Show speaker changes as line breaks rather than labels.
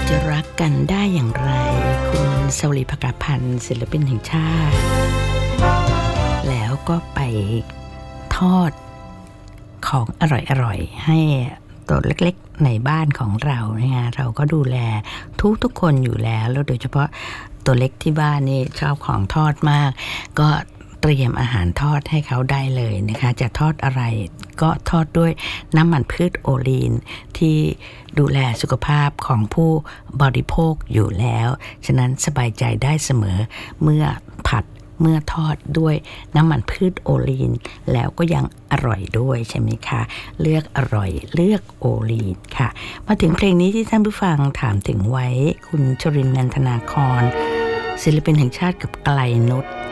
จะรักกันได้อย่างไรคุณสวรี ภกพันธ์ศิลปินแห่งชาติแล้วก็ไปทอดของอร่อยๆให้ตัวเล็กๆในบ้านของเราเนี่ยเราก็ดูแลทุกคนอยู่แล้วโดยเฉพาะตัวเล็กที่บ้านนี่ชอบของทอดมากก็เตรียมอาหารทอดให้เขาได้เลยนะคะจะทอดอะไรก็ทอดด้วยน้ำมันพืชโอลีนที่ดูแลสุขภาพของผู้บริโภคอยู่แล้วฉะนั้นสบายใจได้เสมอเมื่อผัดเมื่อทอดด้วยน้ำมันพืชโอลีนแล้วก็ยังอร่อยด้วยใช่ไหมคะเลือกอร่อยเลือกโอลีนค่ะมาถึงเพลงนี้ที่ท่านผู้ฟังถามถึงไว้คุณชรินทร์ นันทนาครศิลปินแห่งชาติกับไกลนุช